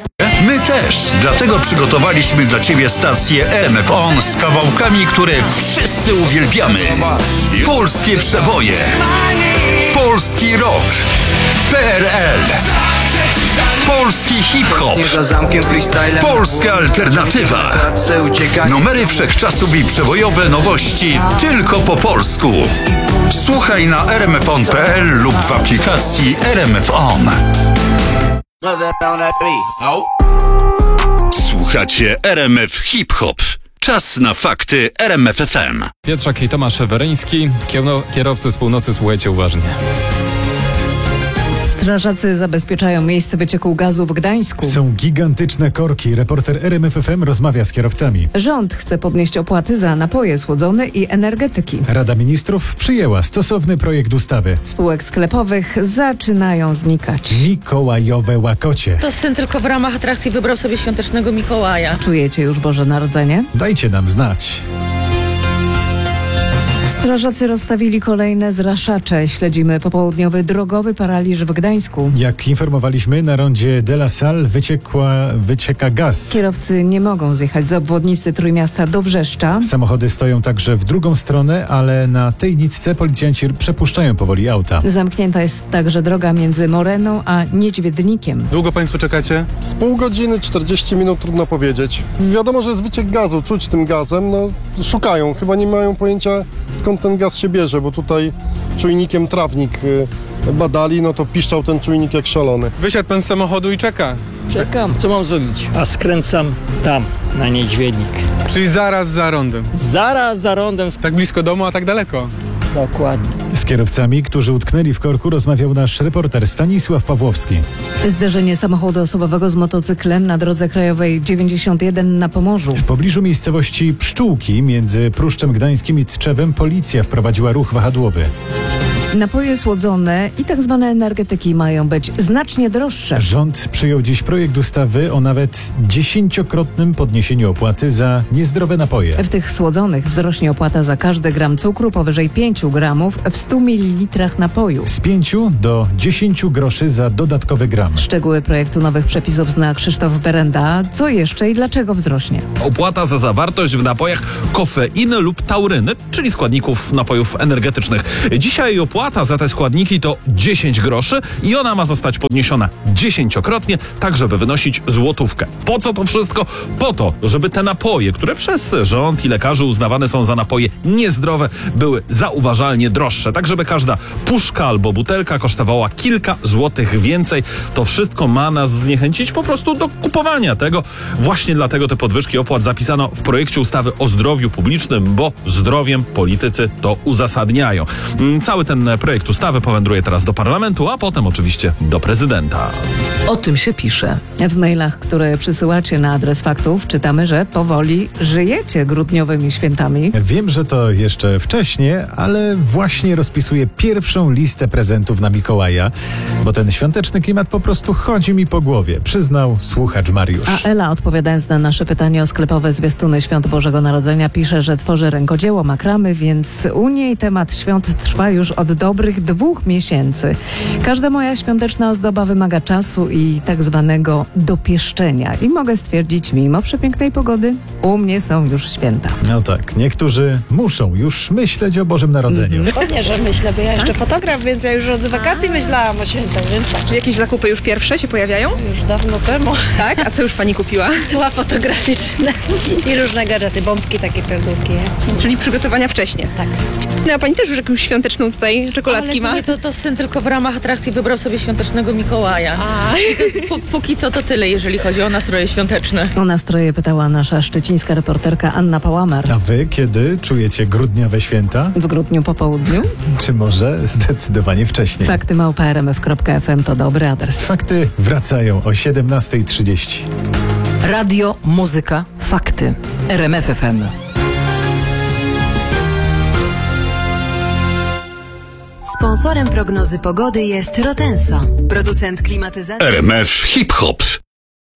My też, dlatego przygotowaliśmy dla Ciebie stację RMF On z kawałkami, które wszyscy uwielbiamy. Polskie przeboje, polski rock, PRL, polski hip-hop, polska alternatywa, numery wszechczasów i przebojowe nowości tylko po polsku. Słuchaj na rmfon.pl lub w aplikacji RMF On. Słuchacie RMF Hip Hop. Czas na fakty RMF FM. Pietrzak i Tomasz Weryński. Kierowcy z północy, słuchajcie uważnie. Strażacy zabezpieczają miejsce wycieku gazu w Gdańsku. Są gigantyczne korki. Reporter RMF FM rozmawia z kierowcami. Rząd chce podnieść opłaty za napoje słodzone i energetyki. Rada Ministrów przyjęła stosowny projekt ustawy. Spółek sklepowych zaczynają znikać. Mikołajowe łakocie. To syn tylko w ramach atrakcji wybrał sobie świątecznego Mikołaja. Czujecie już Boże Narodzenie? Dajcie nam znać. Strażacy rozstawili kolejne zraszacze. Śledzimy popołudniowy drogowy paraliż w Gdańsku. Jak informowaliśmy, na rondzie De La Salle wycieka gaz. Kierowcy nie mogą zjechać z obwodnicy Trójmiasta do Wrzeszcza. Samochody stoją także w drugą stronę, ale na tej nitce policjanci przepuszczają powoli auta. Zamknięta jest także droga między Moreną a Niedźwiednikiem. Długo Państwo czekacie? Z pół godziny, 40 minut, trudno powiedzieć. Wiadomo, że jest wyciek gazu, czuć tym gazem, szukają. Chyba nie mają pojęcia, skąd ten gaz się bierze, bo tutaj czujnikiem trawnik badali, to piszczał ten czujnik jak szalony. Wysiadł Pan z samochodu i czeka. Czekam, co mam zrobić? A skręcam tam, na Niedźwiednik. Czyli zaraz za rondem. Zaraz za rondem. Tak blisko domu, a tak daleko. Dokładnie. Z kierowcami, którzy utknęli w korku, rozmawiał nasz reporter Stanisław Pawłowski. Zderzenie samochodu osobowego z motocyklem na drodze krajowej 91 na Pomorzu. W pobliżu miejscowości Pszczółki między Pruszczem Gdańskim i Tczewem policja wprowadziła ruch wahadłowy. Napoje słodzone i tak zwane energetyki mają być znacznie droższe. Rząd przyjął dziś projekt ustawy o nawet 10-krotnym podniesieniu opłaty za niezdrowe napoje. W tych słodzonych wzrośnie opłata za każdy gram cukru powyżej 5 gramów w 100 ml napoju. Z 5 do 10 groszy za dodatkowy gram. Szczegóły projektu nowych przepisów zna Krzysztof Berenda. Co jeszcze i dlaczego wzrośnie? Opłata za zawartość w napojach kofeiny lub tauryny, czyli składników napojów energetycznych. Dzisiaj opłata za te składniki to 10 groszy i ona ma zostać podniesiona 10-krotnie, tak żeby wynosić złotówkę. Po co to wszystko? Po to, żeby te napoje, które przez rząd i lekarzy uznawane są za napoje niezdrowe, były zauważalnie droższe. Tak żeby każda puszka albo butelka kosztowała kilka złotych więcej. To wszystko ma nas zniechęcić po prostu do kupowania tego. Właśnie dlatego te podwyżki opłat zapisano w projekcie ustawy o zdrowiu publicznym, bo zdrowiem politycy to uzasadniają. Cały ten projekt ustawy powędruje teraz do parlamentu, a potem oczywiście do prezydenta. O tym się pisze. W mailach, które przysyłacie na adres faktów, czytamy, że powoli żyjecie grudniowymi świętami. Wiem, że to jeszcze wcześnie, ale właśnie rozpisuję pierwszą listę prezentów na Mikołaja, bo ten świąteczny klimat po prostu chodzi mi po głowie, przyznał słuchacz Mariusz. A Ela, odpowiadając na nasze pytanie o sklepowe zwiastuny Świąt Bożego Narodzenia, pisze, że tworzy rękodzieło makramy, więc u niej temat świąt trwa już od dobrych 2 miesięcy. Każda moja świąteczna ozdoba wymaga czasu i tak zwanego dopieszczenia. I mogę stwierdzić, mimo przepięknej pogody, u mnie są już święta. No tak, niektórzy muszą już myśleć o Bożym Narodzeniu. Pewnie, że myślę, bo ja jeszcze fotograf, więc ja już od wakacji myślałam o świętach, więc tak. Czy jakieś zakupy już pierwsze się pojawiają? Już dawno temu. Tak? A co już pani kupiła? Tła fotograficzne i różne gadżety, bombki, takie pierdółki. Czyli przygotowania wcześniej. Tak. No a pani też już jakąś świąteczną tutaj czekoladki ma? Ale to syn tylko w ramach atrakcji wybrał sobie świątecznego Mikołaja. Póki co to tyle, jeżeli chodzi o nastroje świąteczne. O nastroje pytała nasza szczecińska reporterka Anna Pałamer. A wy kiedy czujecie grudniowe święta? W grudniu po południu? Czy może zdecydowanie wcześniej? Fakty@rmf.fm to dobry adres. Fakty wracają o 17:30. Radio, muzyka, fakty. RMF FM. Sponsorem prognozy pogody jest Rotenso, producent klimatyzacji. RMF Hip Hop.